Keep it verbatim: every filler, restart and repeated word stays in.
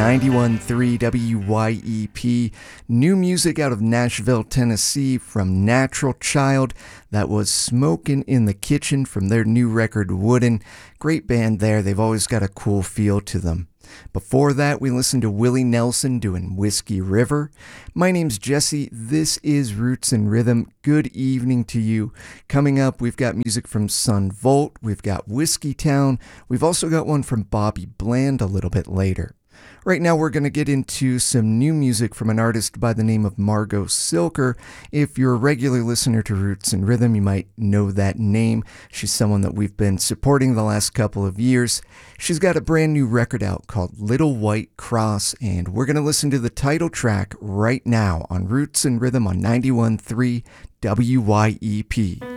ninety-one point three W Y E P. New music out of Nashville, Tennessee from Natural Child. That was Smokin' in the Kitchen from their new record, Wooden. Great band there. They've always got a cool feel to them. Before that, we listened to Willie Nelson doing Whiskey River. My name's Jesse. This is Roots and Rhythm. Good evening to you. Coming up, we've got music from Son Volt. We've got Whiskey Town. We've also got one from Bobby Bland a little bit later. Right now, we're going to get into some new music from an artist by the name of Margot Silker. If you're a regular listener to Roots and Rhythm, you might know that name. She's someone that we've been supporting the last couple of years. She's got a brand new record out called Little White Cross, and we're going to listen to the title track right now on Roots and Rhythm on ninety-one point three W Y E P.